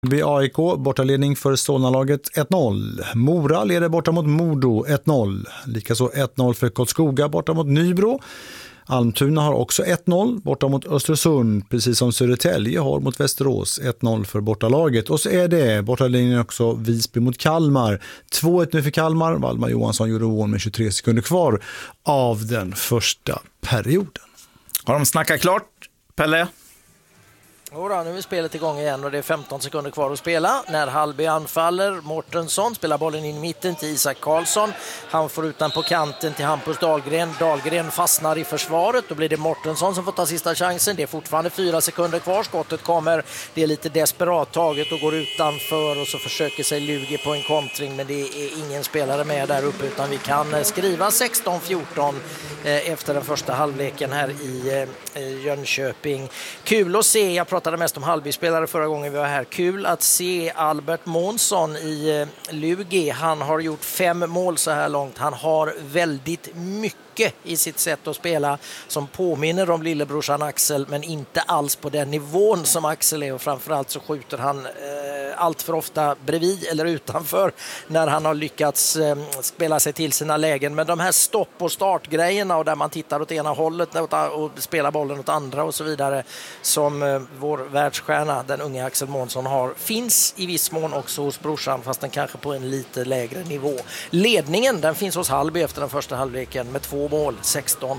AIK, bortaledning för Solnalaget 1-0. Mora leder borta mot Modo 1-0. Likaså 1-0 för Karlskoga borta mot Nybro. Almtuna har också 1-0 borta mot Östersund, precis som Södertälje har mot Västerås. 1-0 för bortalaget. Och så är det bortaledningen också Visby mot Kalmar. 2-1 nu för Kalmar. Valdemar Johansson gjorde mål med 23 sekunder kvar av den första perioden. Har de snackat klart, Pelle? Jodå, nu är spelet igång igen och det är 15 sekunder kvar att spela. När Hallby anfaller, Mårtensson spelar bollen in i mitten till Isak Karlsson. Han får ut den på kanten till Hampus Dahlgren. Dahlgren fastnar i försvaret. Då blir det Mårtensson som får ta sista chansen. Det är fortfarande 4 sekunder kvar. Skottet kommer. Det är lite desperat taget och går utanför och så försöker sig Lugi på en kontring. Men det är ingen spelare med där uppe utan vi kan skriva 16-14 efter den första halvleken här i Jönköping. Kul att se, jag pratade mest om Hallby-spelare förra gången vi var här. Kul att se Albert Månsson i Lugi. Han har gjort 5 mål så här långt. Han har väldigt mycket i sitt sätt att spela som påminner om lillebrorsan Axel, men inte alls på den nivån som Axel är, och framförallt så skjuter han allt för ofta bredvid eller utanför när han har lyckats spela sig till sina lägen. Men de här stopp- och startgrejerna och där man tittar åt ena hållet och spelar bollen åt andra och så vidare som vår världsstjärna, den unga Axel Månsson har, finns i viss mån också hos brorsan, fast den kanske på en lite lägre nivå. Ledningen, den finns hos Hallby efter den första halvleken med 2 mål, 16-14.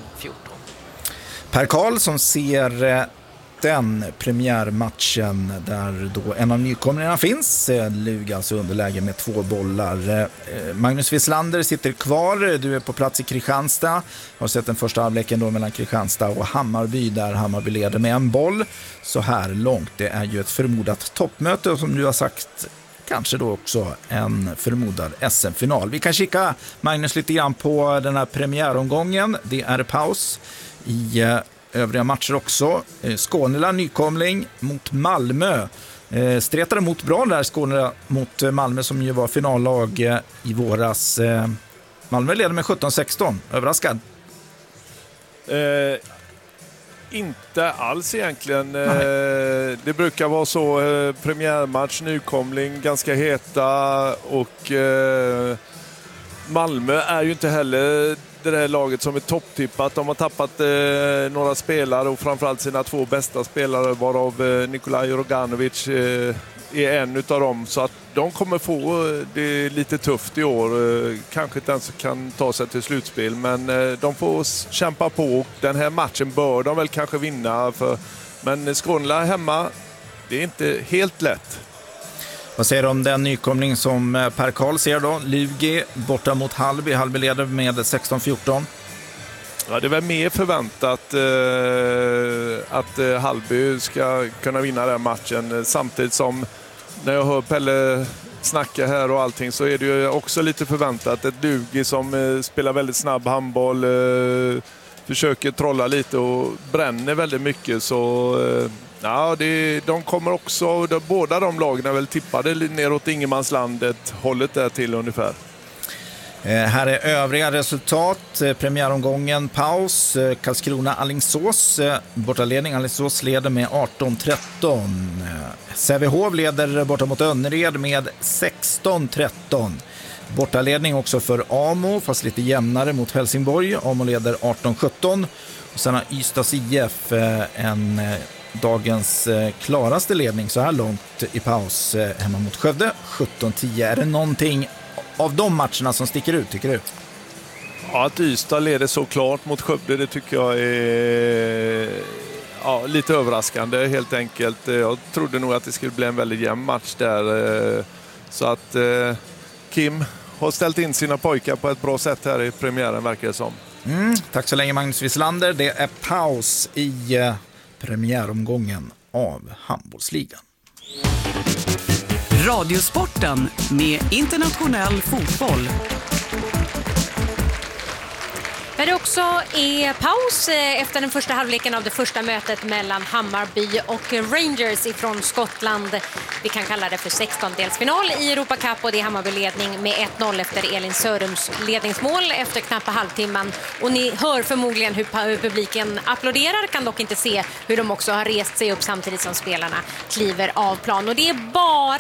Per Karl som ser den premiärmatchen där då en av nykomlingarna finns. Lugi alltså underläge med 2 bollar. Magnus Wislander sitter kvar. Du är på plats i Kristianstad. Har sett den första halvleken då mellan Kristianstad och Hammarby där Hammarby leder med 1 boll. Så här långt. Det är ju ett förmodat toppmöte och som du har sagt kanske då också en förmodad SM-final. Vi kan kika, Magnus, lite grann på den här premiäromgången. Det är paus i övriga matcher också. Skånela nykomling mot Malmö. Stretade mot bra där Skånela mot Malmö som ju var finallag i våras. Malmö leder med 17-16. Överraskad? Inte alls egentligen. Det brukar vara så, premiärmatch, nykomling, ganska heta och Malmö är ju inte heller det där laget som är topptippat. De har tappat några spelare och framförallt sina 2 bästa spelare, varav Nikolaj Roganovic är en utav dem. Så att de kommer få det lite tufft i år. Kanske inte ens kan ta sig till slutspel, men de får kämpa på. Den här matchen bör de väl kanske vinna. Men Skånela hemma, det är inte helt lätt. Vad säger du om den nykomling som Per Karl ser då? Lugi borta mot Hallby. Hallby leder med 16-14. Ja, det är väl mer förväntat att Hallby ska kunna vinna den matchen. Samtidigt som när jag hör Pelle snacka här och allting så är det ju också lite förväntat. Ett Lugi som spelar väldigt snabb handboll, försöker trolla lite och bränner väldigt mycket. Så ja, de kommer också, båda de lagen är väl tippade neråt Ingermanslandet, hållet där till ungefär. Här är övriga resultat. Premiäromgången paus. Karlskrona-Alingsås. Bortaledning. Alingsås leder med 18-13. Sävehof leder borta mot Önnered med 16-13. Bortaledning också för Amo, fast lite jämnare mot Helsingborg. Amo leder 18-17. Och sen har Ystads IF en dagens klaraste ledning så här långt i paus hemma mot Skövde. 17-10. Är det någonting av de matcherna som sticker ut, tycker du? Ja, att Ystad leder så klart mot Skövde, det tycker jag är lite överraskande helt enkelt. Jag trodde nog att det skulle bli en väldigt jämn match där. Så att Kim har ställt in sina pojkar på ett bra sätt här i premiären, verkar det som. Tack så länge, Magnus Wislander. Det är paus i premiäromgången av handbollsligan. Radiosporten med internationell fotboll. Där det också är paus efter den första halvleken av det första mötet mellan Hammarby och Rangers ifrån Skottland. Vi kan kalla det för 16-delsfinal i Europa Cup och det är Hammarby-ledning med 1-0 efter Elin Sörums ledningsmål efter knappt halvtimman. Och ni hör förmodligen hur publiken applåderar, kan dock inte se hur de också har rest sig upp samtidigt som spelarna kliver av plan. Och det är bara